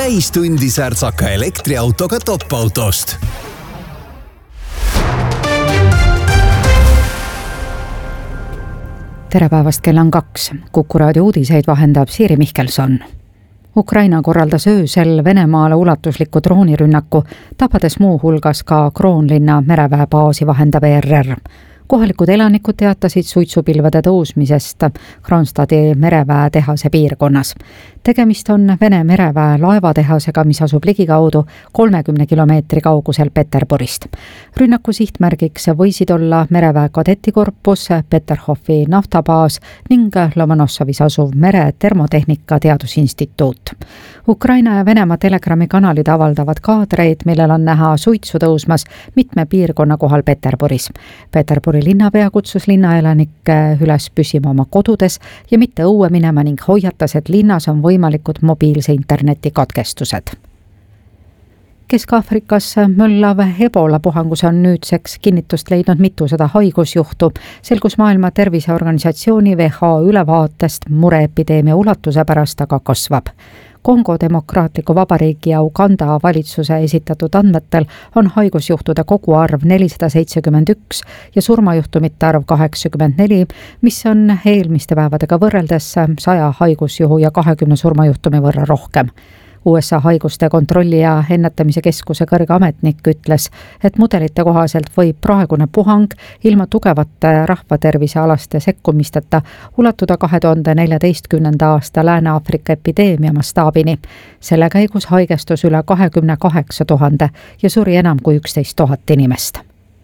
täistundi särtsaka elektriautoga Top-autost. Tere päevast, kell on 2. Kuku raadio uudiseid vahendab Siiri Mihkelson. Ukraina korraldas öösel Venemaale ulatusliku droonirünnaku, tapades muu hulgas ka Kroonlinna mereväebaasi, vahendab ERR. Kohalikud elanikud teatasid suitsupilvede tõusmisest Kronstadi mereväetehase piirkonnas. Tegemist on Vene mereväe laevatehasega, mis asub ligikaudu 30 kilomeetri kaugusel Peterburist. Rünnaku sihtmärgiks võisid olla mereväe kadetikorpus, Peterhofi naftabaas ning Lomonossovis asuv mere termotehnika teadusinstituut. Ukraina ja Venemaa Telegrami kanalid avaldavad kaadreid, millel on näha suitsu tõusmas mitme piirkonna kohal Peterburis. Peterburi linnapea kutsus linnaelanikke üles püsima oma kodudes ja mitte õue minema ning hoiatas, et linnas on võimalikud mobiilse interneti katkestused. Kesk-Aafrikas möllav Ebola puhangus on nüüdseks kinnitust leidnud mitusada haigusjuhtu, selgus Maailma Terviseorganisatsiooni WHO ülevaatest mureepideemia ulatuse pärast aga kasvab. Kongo Demokraatliku Vabariigi ja Uganda valitsuse esitatud andmetel on haigusjuhtude koguarv 471 ja surmajuhtumite arv 84, mis on eelmiste päevadega võrreldes 100 haigusjuhu ja 20 surmajuhtumi võrra rohkem. USA haiguste kontrolli ja ennetamise keskuse kõrge ametnik ütles, et mudelite kohaselt võib praegune puhang ilma tugevate rahvatervisealaste sekkumisteta ulatuda 2014. aasta Lääne-Aafrika epideemia mastaabini. Selle käigus haigestus üle 28 000 ja suri enam kui 11 000 inimest.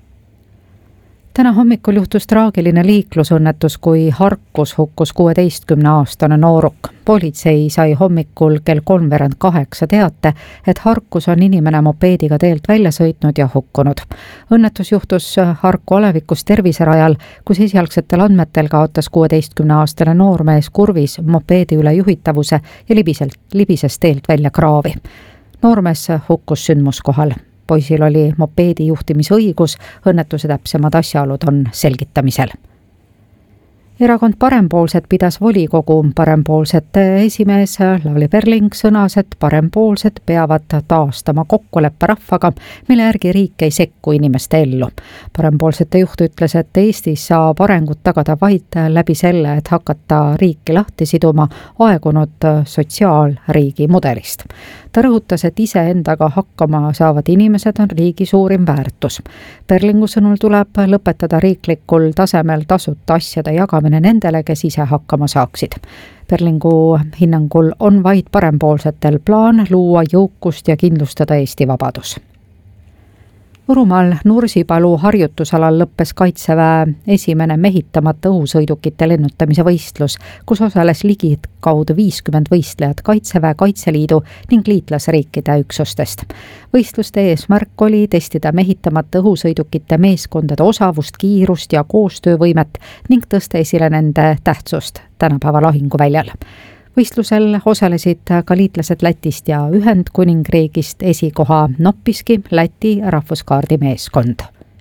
Täna hommikul juhtus traagiline liiklusõnnetus, kui Harkus hukkus 16-aastane nooruk. Politsei sai hommikul kell 7:45 teate, et Harkus on inimene mopeediga teelt välja sõitnud ja hukkunud. Õnnetus juhtus Harku alevikus terviserajal, kus esialgsetel andmetel kaotas 16-aastane noormees kurvis mopeedi üle juhitavuse ja libises teelt välja kraavi. Noormees hukkus sündmuskohal. Poisil oli mopeedi juhtimisõigus, õnnetuse täpsemad asjaolud on selgitamisel. Erakond Parempoolsed pidas volikogu. Parempoolsete esimees Lavly Perling sõnas, et parempoolsed peavad taastama kokkuleppe rahvaga, mille järgi riik ei sekku inimeste ellu. Parempoolsete juht ütles, et Eestis saab arengut tagada vaid läbi selle, et hakata riiki lahti siduma aegunud sotsiaalriigi mudelist. Ta rõhutas, et iseendaga hakkama saavad inimesed on riigi suurim väärtus. Perlingu sõnul tuleb lõpetada riiklikul tasemel tasuta asjade jagamine nendele, kes ise hakkama saaksid. Perlingu hinnangul on vaid parempoolsetel plaan luua jõukust ja kindlustada Eesti vabadus. Võrumaal Nursipalu harjutusalal lõppes Kaitseväe esimene mehitamata õhusõidukite lennutamise võistlus, kus osales ligikaudu 50 võistlejat Kaitseväe, Kaitseliidu ning liitlasriikide üksustest. Võistluste eesmärk oli testida mehitamata õhusõidukite meeskondade osavust, kiirust ja koostöövõimet ning tõsta esile nende tähtsust tänapäeva lahinguväljal. Võistlusel osalesid ka liitlased Lätist ja Ühendkuningriigist, esikoha noppiski Läti rahvuskaardi meeskond.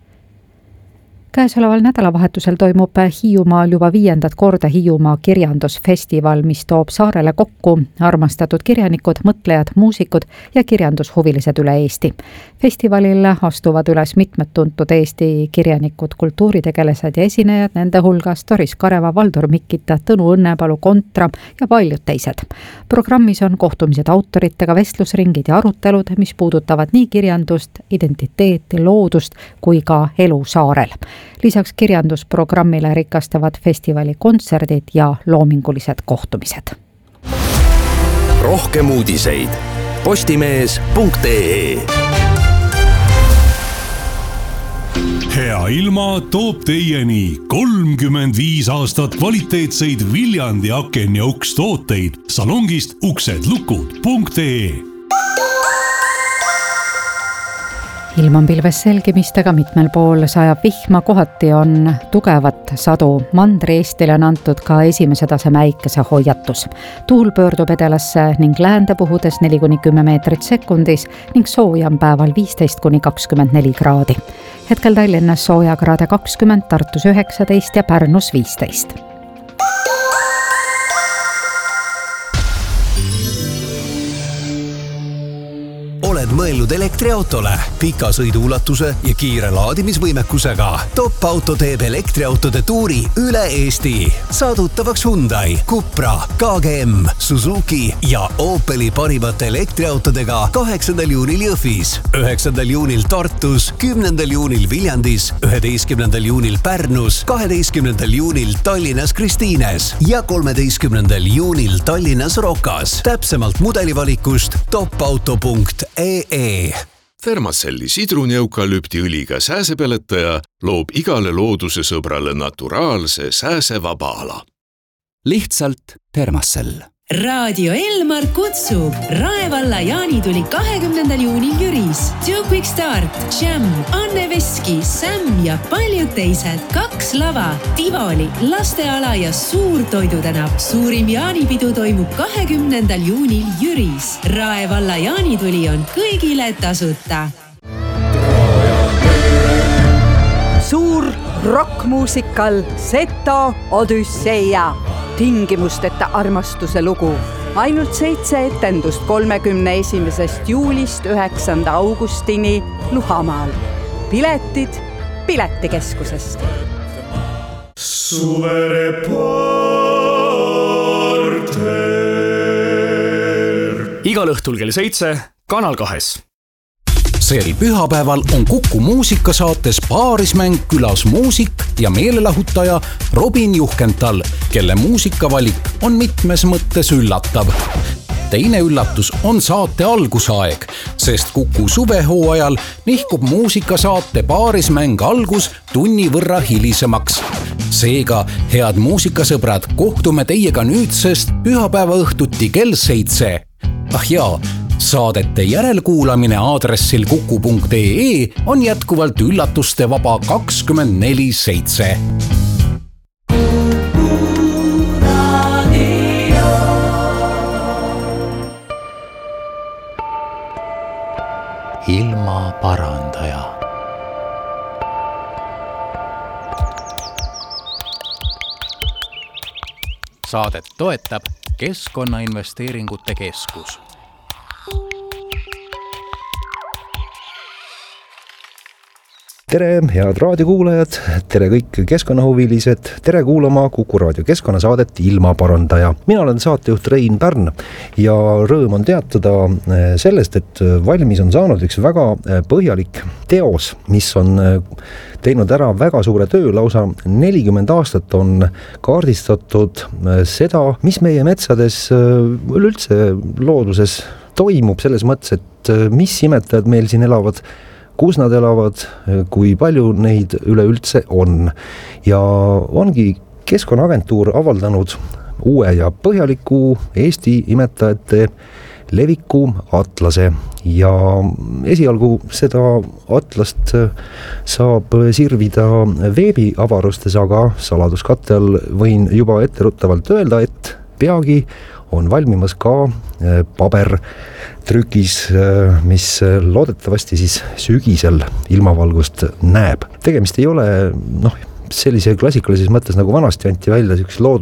Käesoleval nädalavahetusel toimub Hiiumaal juba 5. korda Hiiumaa kirjandusfestival, mis toob saarele kokku armastatud kirjanikud, mõtlejad, muusikud ja kirjandushuvilised üle Eesti. Festivalil astuvad üles mitmed tuntud Eesti kirjanikud, kultuuritegelased ja esinejad, nende hulgas Doris Kareva, Valdur Mikita, Tõnu Õnnepalu, Kontra ja paljud teised. Programmis on kohtumised autoritega, vestlusringid ja arutelud, mis puudutavad nii kirjandust, identiteeti, loodust kui ka elu saarel. Lisaks kirjandusprogrammile rikastavad festivali kontserdid ja loomingulised kohtumised. Rohkem uudiseid postimees.ee. Hea ilma toob teieni 35 aastat kvaliteetseid Viljandi aken- ja ukstooteid salongist uksedlukud.ee. Ilm on pilves selgimistega, mitmel pool sajab vihma, kohati on tugevat sadu. Mandri-Eestile on antud ka esimese taseme äikese hoiatus. Tuul pöördub edelasse ning läände puhudes 4-10 meetrit sekundis ning sooja on päeval 15-24 kraadi. Hetkel Tallinnas soojakraade 20, Tartus 19 ja Pärnus 15. oled mõelnud elektriautole, pika sõiduulatuse ja kiire laadimisvõimekusega. Top Auto teeb elektriautode tuuri üle Eesti. Saadutavaks Hyundai, Cupra, KGM, Suzuki ja Opeli parimate elektriautodega 8. juunil Jõhvis, 9. juunil Tartus, 10. juunil Viljandis, 11. juunil Pärnus, 12. juunil Tallinnas Kristiines ja 13. juunil Tallinnas Rokas. Täpsemalt mudelivalikust topauto.ee. Thermacelli sidruni-eukalüptiõliga sääsepeletaja loob igale looduse sõbrale naturaalse sääsevaba ala. Lihtsalt Thermacell. Raadio Elmar kutsub Raevalla jaanituli 20. juunil Jüris. Two Quick Start, Jam, Anne Veski, Sam ja paljud teised. 2 lava, Tivoli, lasteala ja suur toidutänav. Suurim jaanipidu toimub 20. juunil Jüris. Raevalla jaanituli on kõigile tasuta. Suur rockmuusikal Seto Odüsseia. Tingimusteta armastuse lugu. Ainult 7 etendust 31. juulist 9. augustini Luhamaal. Piletid Piletikeskusest. Suvereporter. Igal õhtul kell 7 Kanal 2. Sel pühapäeval on Kuku muusikasaates Paarismäng külas muusik ja meelelahutaja Robin Juhkental, kelle muusikavalik on mitmes mõttes üllatav. Teine üllatus on saate algusaeg, sest Kuku suvehooajal nihkub muusikasaate Paarismäng algus tunni võrra hilisemaks. Seega, head muusikasõbrad, kohtume teiega nüüdsest pühapäeva õhtuti kell 7. Ah jaa, saadete järelkuulamine aadressil kuku.ee on jätkuvalt üllatuste vaba 24/7. Ilma parandaja. Saadet toetab Keskkonnainvesteeringute Keskus. Tere, head raadiokuulajad, tere kõik keskkonnahuvilised, tere kuulama Kuku raadio keskkonnasaadet Ilma parandaja. Mina olen saatejuht Rein Pärn ja rõõm on teatada sellest, et valmis on saanud üks väga põhjalik teos, mis on teinud ära väga suure töö, lausa 40 aastat on kaardistatud seda, mis meie metsades üleüldse looduses toimub, selles mõttes, et mis imetajad meil siin elavad, kus nad elavad, kui palju neid üleüldse on. Ja ongi Keskkonnaagentuur avaldanud uue ja põhjaliku Eesti imetajate leviku atlase. Ja esialgu seda atlast saab sirvida veebiavarustes, aga saladuskatte all võin juba etteruttavalt öelda, et peagi on valmimas ka pabertrükis, mis loodetavasti siis sügisel ilmavalgust näeb. Tegemist ei ole sellise klassikalises mõttes nagu vanasti anti välja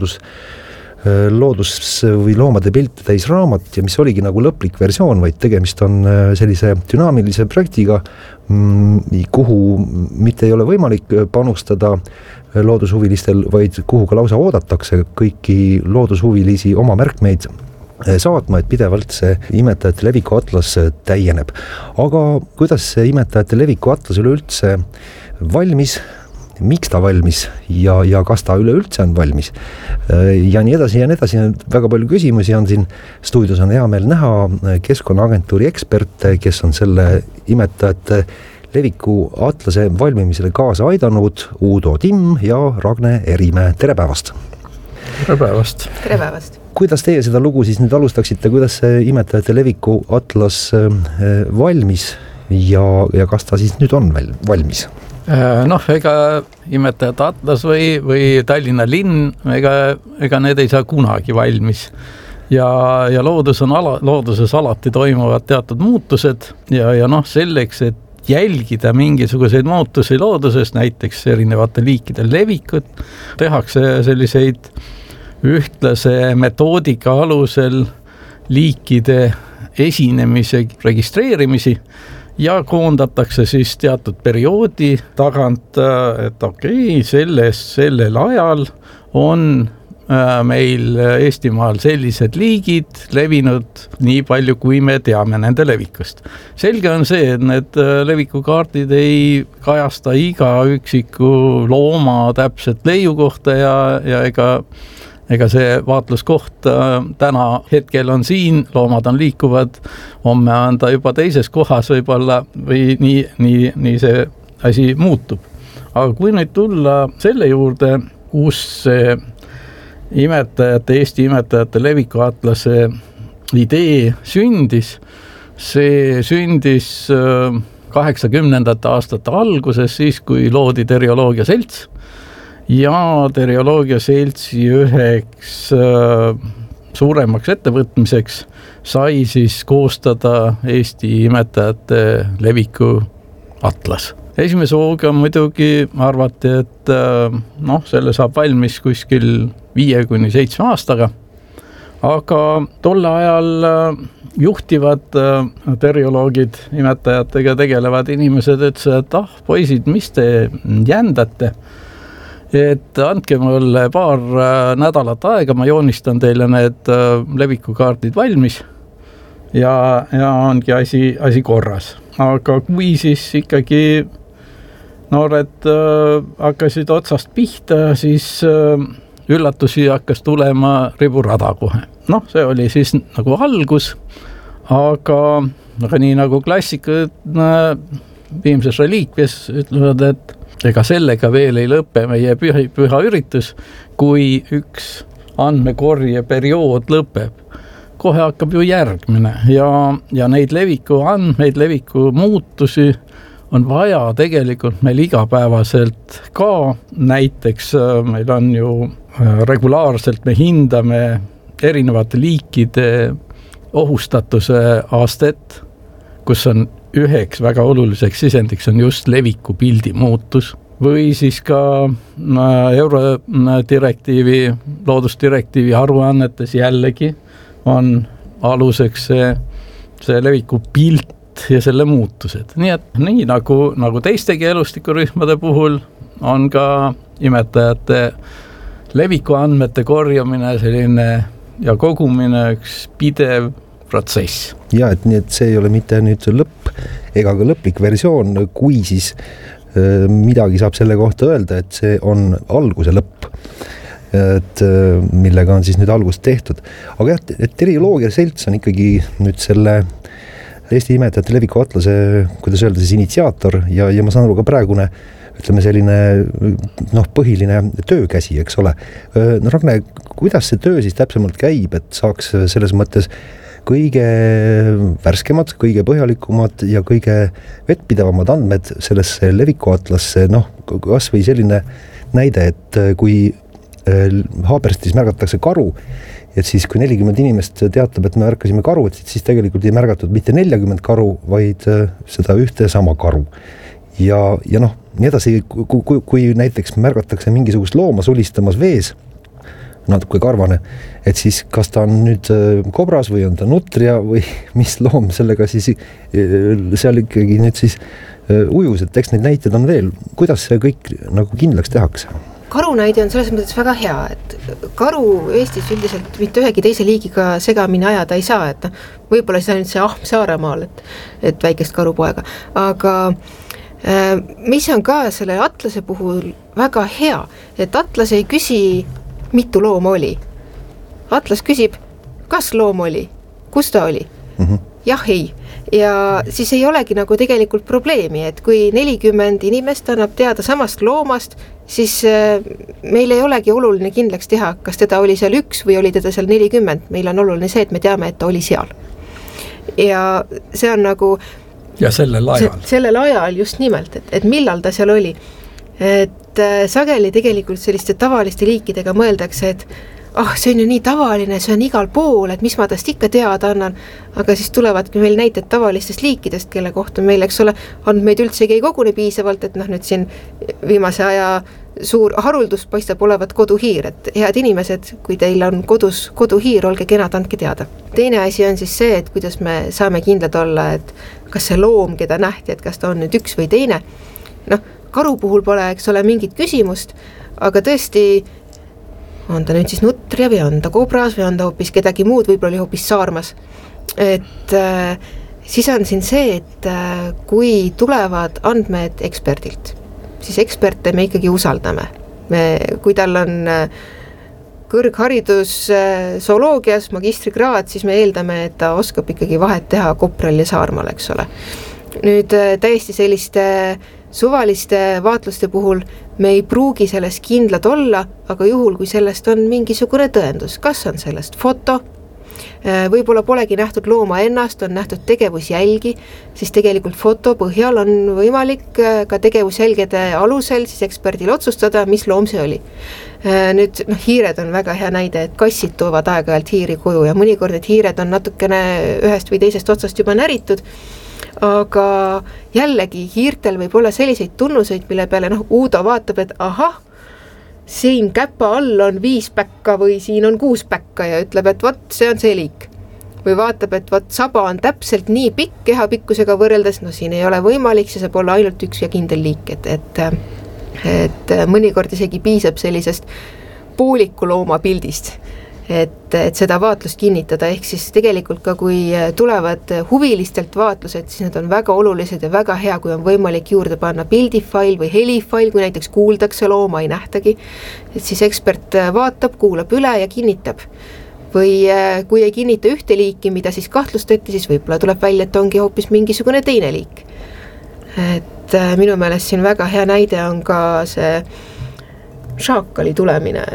loodus või loomade pilte täis raamat, ja mis oligi nagu lõplik versioon, vaid tegemist on sellise dünaamilise projektiga, kuhu mitte ei ole võimalik panustada loodushuvilistel, vaid kuhu ka lausa oodatakse kõiki loodushuvilisi oma märkmeid saatma, et pidevalt see imetajate leviku atlas täieneb. Aga kuidas see imetajate leviku atlas üleüldse valmis, miks ta valmis ja kas ta üleüldse on valmis ja nii edasi ja nii edasi. Väga palju küsimusi on siin stuudios, on hea meel näha Keskkonnaagentuuri eksperte, kes on selle imetajate leviku atlase valmimisele kaasa aidanud, Uudo Timm ja Ragne Erimäe. Tere päevast! Tere päevast! Tere päevast! Kuidas teie seda lugu siis nüüd alustaksite, kuidas see imetajate leviku atlas valmis ja kas ta siis nüüd on valmis? Ega imetajate atlas või Tallinna linn, ega need ei saa kunagi valmis. Ja looduses alati toimuvad teatud muutused ja selleks, et jälgida mingisuguseid muutusi looduses, näiteks erinevate liikide levikut, tehakse selliseid ühtlase metoodika alusel liikide esinemise registreerimisi ja koondatakse siis teatud perioodi tagant, et sellel ajal on meil Eestimaal sellised liigid levinud nii palju, kui me teame nende levikust. Selge on see, et need levikukaardid ei kajasta iga üksiku looma täpset leiukohta ja ega see vaatluskoht täna hetkel on siin, loomad on liikuvad, homme on ta juba teises kohas võib-olla või nii see asi muutub. Aga kui nüüd tulla selle juurde, kus see Eesti imetajate levikuatlase idee sündis, see sündis 80. aastate alguses, siis kui loodi Terioloogia Selts ja Terioloogia Seltsi üheks suuremaks ettevõtmiseks sai siis koostada Eesti imetajate leviku atlas. Esimese hooga muidugi arvati, et selle saab valmis kuskil 5-7 aastaga, aga tolle ajal juhtivad terioloogid, imetajatega tegelevad inimesed ütlesid, et poisid, mis te jändate, et andke mulle paar nädalat aega, ma joonistan teile need levikukaardid valmis ja ongi asi korras. Aga kui siis ikkagi noored hakkasid otsast pihta, siis üllatusi hakkas tulema riburada kohe. See oli siis nagu algus, aga nii nagu klassikud viimses reliikvias ütlevad, et ega sellega veel ei lõpe meie püha üritus, kui üks andmekorje periood lõpeb. Kohe hakkab ju järgmine ja neid leviku andmeid, leviku muutusi on vaja tegelikult meil igapäevaselt ka. Näiteks meil on ju regulaarselt, me hindame erinevate liikide ohustatuse aastet, kus on üheks väga oluliseks sisendiks on just leviku pildi muutus või siis ka eurodirektiivi, loodusdirektiivi aruannetes jällegi on aluseks see leviku pilt ja selle muutused. Nii et nii nagu teistegi elustikurühmade puhul on ka imetajate leviku andmete korjamine selline ja kogumine üks pidev protsess. Ja, et see ei ole mitte nüüd lõpp ega ka lõplik versioon, kui siis midagi saab selle kohta öelda, et see on alguse lõpp, et millega on siis nüüd algust tehtud. Aga jah, et Terioloogia Selts on ikkagi nüüd selle Eesti imetajate leviku atlase, kuidas öelda, siis initsiaator ja ma saan aru ka praegune, ütleme selline põhiline töökäsi, eks ole. Ragne, kuidas see töö siis täpsemalt käib, et saaks selles mõttes kõige värskemad, kõige põhjalikumad ja kõige vettpidavamad andmed sellesse levikuatlasse, kas või selline näide, et kui Haaberstis märgatakse karu, et siis kui 40 inimest teatab, et me märkasime karu, et siis tegelikult ei märgatud mitte 40 karu, vaid seda ühte sama karu. Ja nii edasi, kui näiteks märgatakse mingisugust looma sulistamas vees, natuke karvane, et siis kas ta on nüüd kobras või on ta nutria või mis loom sellega siis seal ikkagi nüüd siis ujus, et eks neid näited on veel. Kuidas see kõik nagu kindlaks tehakse? Karunäide on selles mõttes väga hea, et karu Eestis üldiselt mitte ühegi teise liigiga segamini ajada ei saa, et võib-olla siis ainult see Ahm Saaremaal, et väikest karupoega. Aga mis on ka selle atlase puhul väga hea, et atlas ei küsi, mitu looma oli. Atlas küsib, kas loom oli, kus ta oli? Jah, ei. Ja siis ei olegi nagu tegelikult probleemi, et kui 40 inimest annab teada samast loomast, siis meil ei olegi oluline kindlaks teha, kas teda oli seal üks või oli teda seal 40. Meil on oluline see, et me teame, et ta oli seal. Ja see on nagu... Ja sellel ajal. Sellel ajal just nimelt, et millal ta seal oli. Et sageli tegelikult selliste tavaliste liikidega mõeldakse, et see on ju nii tavaline, see on igal pool, et mis ma tast ikka teada annan, aga siis tulevadki meil näited tavalistest liikidest, kelle kohta meil, eks ole, andmeid üldsegi ei kogune piisavalt, et nüüd siin viimase aja suur haruldus paistab olevat koduhiir, et head inimesed, kui teil on kodus koduhiir, olge kenad, andke teada. Teine asi on siis see, et kuidas me saame kindlad olla, et kas see loom, keda nähti, et kas ta on nüüd üks või teine. Karu puhul pole, eks ole, mingit küsimust, aga tõesti on ta nüüd siis nutria või on ta kobras või on ta hoopis kedagi muud, võib-olla oli hoopis saarmas. Et siis on siin see, et kui tulevad andmed eksperdilt, siis eksperte me ikkagi usaldame. Kui tal on kõrgharidus zooloogias, magistrikraad, siis me eeldame, et ta oskab ikkagi vahet teha kopral ja saarmal, eks ole. Nüüd täiesti selliste suvaliste vaatluste puhul me ei pruugi sellest kindlad olla, aga juhul, kui sellest on mingisugune tõendus, kas on sellest foto, võib-olla polegi nähtud looma ennast, on nähtud tegevusjälgi, siis tegelikult foto põhjal on võimalik ka tegevusjälgede alusel siis eksperdil otsustada, mis loom see oli. Nüüd hiired on väga hea näide, et kassid toovad aeg-ajalt hiiri koju ja mõnikord need hiired on natukene ühest või teisest otsast juba näritud, aga jällegi hiirtel võib olla selliseid tunnuseid, mille peale Uudo vaatab, et ahah, siin käpa all on 5 päkka või siin on 6 päkka ja ütleb, et vot, see on see liik. Või vaatab, et vot saba on täpselt nii pikk kehapikkusega võrreldes, siin ei ole võimalik, see saab olla ainult üks ja kindel liik, et mõnikord isegi piisab sellisest pooliku looma pildist. Et seda vaatlust kinnitada, ehk siis tegelikult ka kui tulevad huvilistelt vaatlused, siis need on väga olulised ja väga hea, kui on võimalik juurde panna pildifail või helifail, kui näiteks kuuldakse looma, ei nähtagi, et siis ekspert vaatab, kuulab üle ja kinnitab. Või kui ei kinnita ühte liiki, mida siis kahtlustati, siis võib-olla tuleb välja, et ongi hoopis mingisugune teine liik. Et minu meelest siin väga hea näide on ka see šaakali tulemine,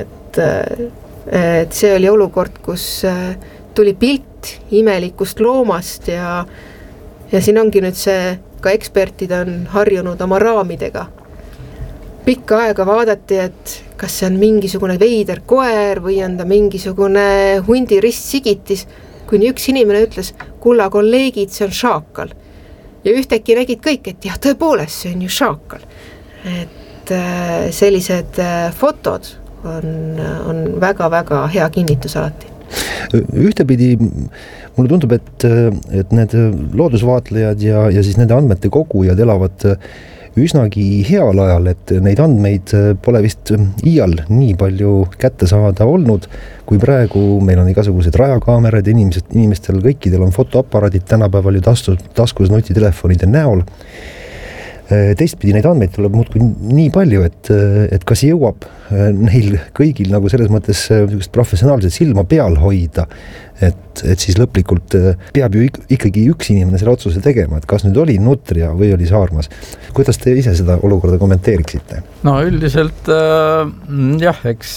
et see oli olukord, kus tuli pilt imelikust loomast ja siin ongi nüüd see, ka eksperdid on harjunud oma raamidega. Pikka aega vaadati, et kas see on mingisugune veider koer või on ta mingisugune hundi ristsigitis, kuni üks inimene ütles, kulla kolleegid, see on šaakal. Ja ühteki nägid kõik, et jah, tõepoolest, see on ju šaakal. Et sellised fotod on väga-väga hea kinnitus alati. Ühtepidi mulle tundub, et need loodusvaatlejad ja siis nende andmete kogujad elavad üsnagi heal ajal, et neid andmeid pole vist iial nii palju kätte saada olnud, kui praegu meil on igasugused rajakaamerad ja inimestel kõikidel on fotoaparaadid tänapäeval ju taskus nutitelefonide näol. Teistpidi neid andmeid tuleb muudkui nii palju, et kas jõuab neil kõigil nagu selles mõttes professionaalset silma peal hoida, et siis lõplikult peab ju ikkagi üks inimene selle otsuse tegema, et kas nüüd oli nutria või oli saarmas. Kuidas te ise seda olukorda kommenteeriksite? No üldiselt jah, eks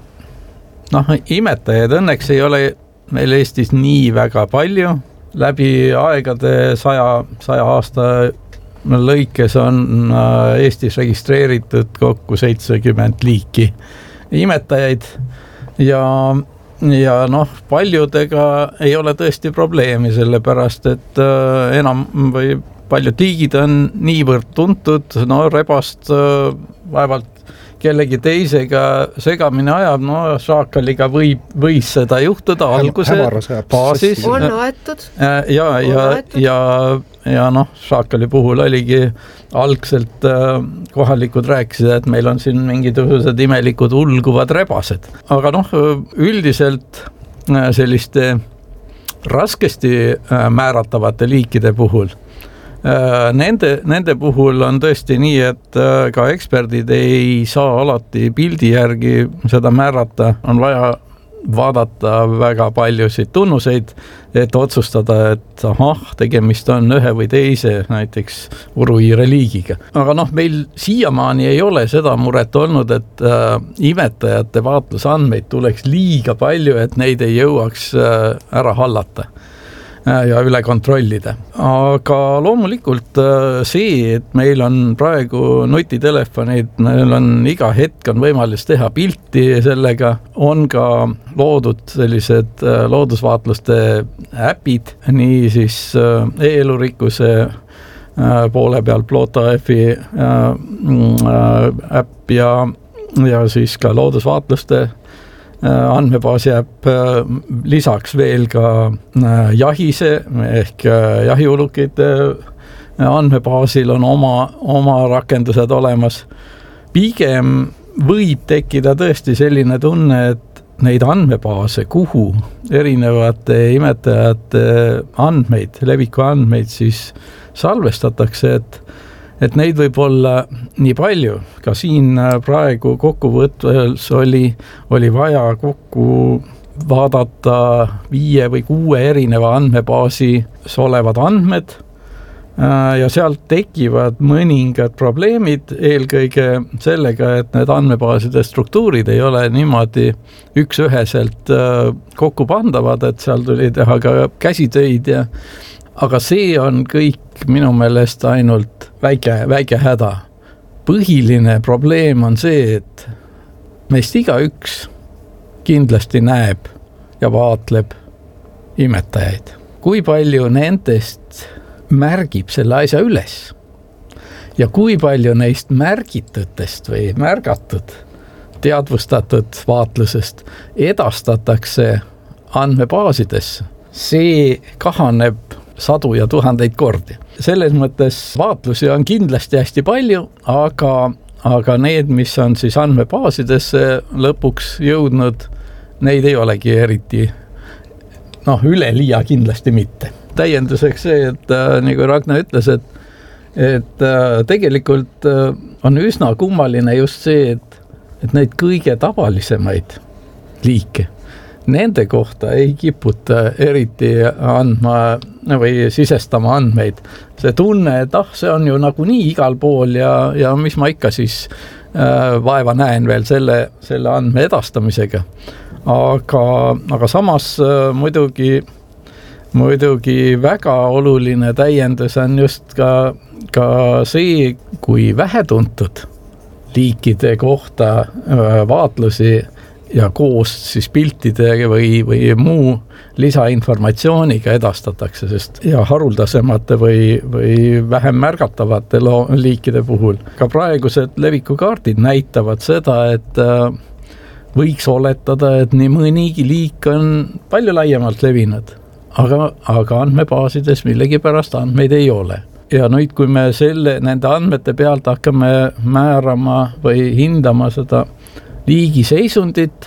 imetajaid õnneks ei ole meil Eestis nii väga palju. Läbi aegade 100 aasta lõikes on Eestis registreeritud kokku 70 liiki imetajaid ja paljudega ei ole tõesti probleemi, sellepärast et enam või paljud liigid on niivõrd tuntud, rebast vaevalt kellegi teisega segamini ajab, šaakaliga võis seda juhtuda alguse baasis. On aetud. Ja šaakali puhul oligi algselt kohalikud rääkisid, et meil on siin mingisugused imelikud ulguvad rebased. Aga üldiselt selliste raskesti määratavate liikide puhul Nende puhul on tõesti nii, et ka eksperdid ei saa alati pildi järgi seda määrata, on vaja vaadata väga paljusid tunnuseid, et otsustada, et tegemist on ühe või teise näiteks uruhiire liigiga. Aga meil siiamaani ei ole seda muret olnud, et imetajate vaatlusandmeid tuleks liiga palju, et neid ei jõuaks ära hallata ja üle kontrollida. Aga loomulikult see, et meil on praegu nutitelefonid, meil on iga hetk on võimalus teha pilti sellega, on ka loodud sellised loodusvaatluste äpid, nii siis e-elurikkuse poole peal Plota F-i äpp ja siis ka loodusvaatluste andmebaas jääb lisaks veel ka jahise ehk jahiulukite andmebaasil on oma rakendused olemas. Pigem võib tekkida tõesti selline tunne, et neid andmebaase, kuhu erinevate imetajate andmeid, leviku andmeid siis salvestatakse, et neid võib olla nii palju. Ka siin praegu kokkuvõttes oli vaja kokku vaadata 5 või 6 erineva andmebaasis olevad andmed ja sealt tekivad mõningad probleemid eelkõige sellega, et need andmebaaside struktuurid ei ole niimoodi üksüheselt kokku pandavad, et seal tuli teha ka käsitöid aga see on kõik minu meelest ainult väike häda. Põhiline probleem on see, et meist igaüks kindlasti näeb ja vaatleb imetajaid. Kui palju nendest märgib selle asja üles ja kui palju neist märgitutest või märgatud, teadvustatud vaatlusest edastatakse andmebaasidesse, see kahaneb sadu ja tuhandeid kordi. Selles mõttes vaatlusi on kindlasti hästi palju, aga need, mis on siis andmebaasidesse lõpuks jõudnud, neid ei olegi eriti, üleliia kindlasti mitte. Täienduseks see, et nagu Ragnar ütles, et tegelikult on üsna kummaline just see, et neid kõige tavalisemaid liike, nende kohta ei kiputa eriti andma või sisestama andmeid. See tunne, et see on ju nagunii igal pool ja mis ma ikka siis vaeva näen veel selle andme edastamisega. Aga samas muidugi väga oluline täiendus on just ka see, kui vähetuntud liikide kohta vaatlusi ja koos siis piltide või muu lisainformatsiooniga edastatakse, sest ja haruldasemate või vähem märgatavate liikide puhul. Ka praegused levikukaardid näitavad seda, et võiks oletada, et nii mõnigi liik on palju laiemalt levinud, aga andmebaasides millegipärast andmeid ei ole. Ja nüüd, kui me nende andmete pealt hakkame määrama või hindama seda liigi seisundit,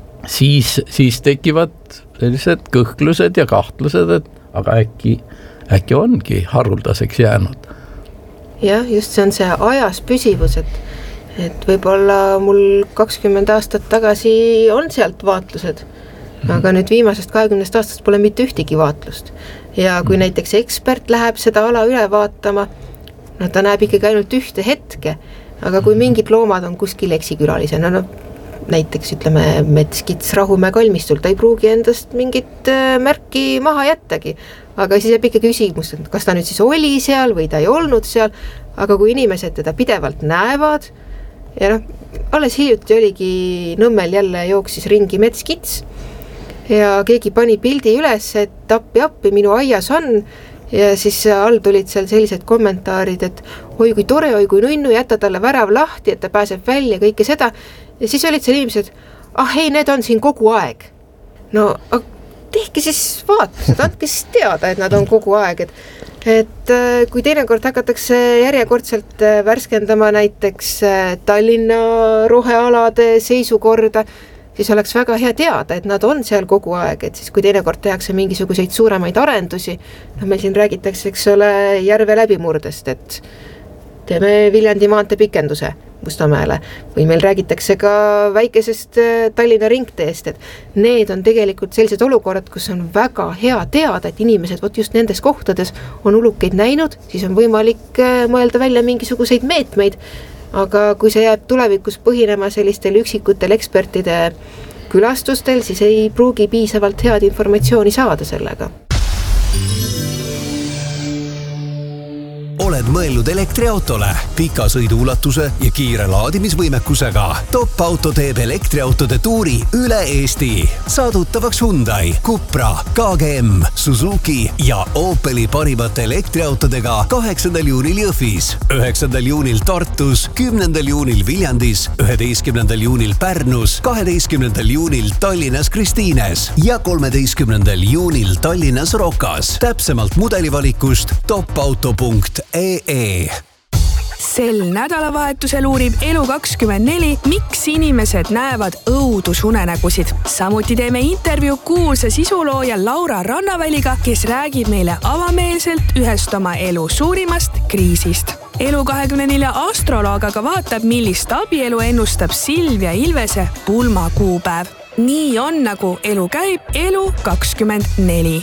siis tekivad sellised kõhklused ja kahtlused, et aga äkki ongi haruldaseks jäänud. Jah, just see on see ajas püsivus, et võib-olla mul 20 aastat tagasi on sealt vaatlused, aga nüüd viimasest 20 aastast pole mitte ühtegi vaatlust. Ja kui näiteks ekspert läheb seda ala üle vaatama, ta näeb ikkagi ainult ühte hetke, aga kui mingid loomad on kuskil eksikülalisena, näiteks ütleme metskits Rahumäe kalmistul, ta ei pruugi endast mingit märki maha jättagi, aga siis jääb ikka küsimus, et kas ta nüüd siis oli seal või ta ei olnud seal, aga kui inimesed teda pidevalt näevad ja alles hiljuti oligi Nõmmel jälle jooksis ringi metskits ja keegi pani pildi üles, et appi, minu aias on ja siis all tulid seal sellised kommentaarid, et oi kui tore, oi kui nunnu, jätta talle värav lahti, et ta pääseb välja, kõike seda. Ja siis olid seal inimesed, ei, need on siin kogu aeg. No, tehke siis vaatused, andke siis teada, et nad on kogu aeg. Et kui teinekord hakatakse järjekordselt värskendama näiteks Tallinna rohealade seisukorda, siis oleks väga hea teada, et nad on seal kogu aeg, et siis kui teinekord tehakse mingisuguseid suuremaid arendusi, meil siin räägitakse, eks ole, järve läbimurdest, et teeme Viljandi maantee pikenduse Mustamäele või meil räägitakse ka väikesest Tallinna ringteest, et need on tegelikult sellised olukorrad, kus on väga hea teada, et inimesed just nendes kohtades on ulukeid näinud, siis on võimalik mõelda välja mingisuguseid meetmeid. Aga kui see jääb tulevikus põhinema sellistel üksikutel ekspertide külastustel, siis ei pruugi piisavalt head informatsiooni saada sellega. Ole oled mõelnud elektriautole, pika sõiduulatuse ja kiire laadimisvõimekusega. Top Auto teeb elektriautode tuuri üle Eesti. Saadutavaks Hyundai, Cupra, KGM, Suzuki ja Opeli parimate elektriautodega 8. juunil Jõhvis, 9. juunil Tartus, 10. juunil Viljandis, 11. juunil Pärnus, 12. juunil Tallinnas Kristiines ja 13. juunil Tallinnas Rokas. Täpsemalt mudelivalikust topauto.ee. Sel nädalavahetusel uurib Elu24, miks inimesed näevad õudusunenägusid. Samuti teeme intervjuu kuulsa sisulooja Laura Rannaväliga, kes räägib meile avameelselt ühest oma elu suurimast kriisist. Elu24 astroloog aga vaatab, millist abielu ennustab Silvia Ilvese pulmakuupäev. Nii on, nagu elu käib, Elu24.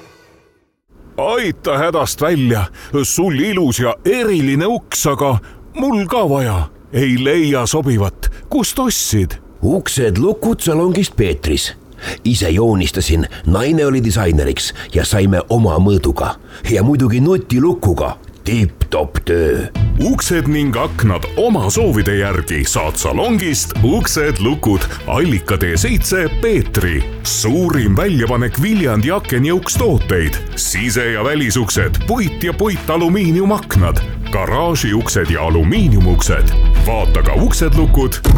Aita hädast välja, sul ilus ja eriline uks, aga mul ka vaja. Ei leia sobivat, kust ostsid? Uksed lukud salongist Peetris. Ise joonistasin, naine oli disaineriks ja saime oma mõõduga. Ja muidugi nutilukuga. Tipp-top töö. Uksed ning aknad oma soovide järgi saad salongist Uksed lukud Allika T7 Peetri. Suurim väljapanek Viljandi aken- ja ukstooteid. Sise- ja välisuksed, puit- ja puitalumiiniumaknad, garaažiuksed ja alumiiniumuksed. Vaata ka Uksed lukud